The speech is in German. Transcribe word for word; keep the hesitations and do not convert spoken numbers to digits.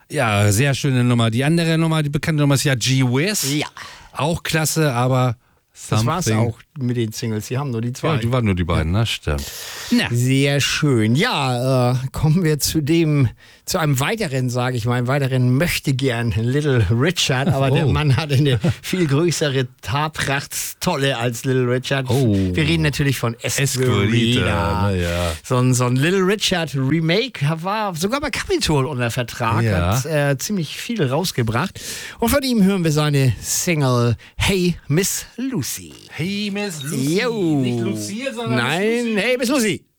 Ja, sehr schöne Nummer. Die andere Nummer, die bekannte Nummer ist ja G-Wiz. Ja. Auch klasse, aber Das war's Something- auch mit den Singles. Die haben nur die zwei. Ja, die waren nur die beiden, ne? Stimmt. Na. Sehr schön. Ja, äh, kommen wir zu dem, zu einem weiteren, sage ich mal, einem weiteren möchte gern Little Richard, aber Oh. der Mann hatte eine viel größere Haarprachtstolle als Little Richard. Oh. Wir reden natürlich von Esquerita, Esquerita. na ja. So ein, so ein Little Richard Remake war sogar bei Capitol unter Vertrag, Ja. hat äh, ziemlich viel rausgebracht. Und von ihm hören wir seine Single Hey Miss Lucy. Hey, Miss Lucy. Jo. Nicht Lucia, sondern Nein, hey Miss Lucy.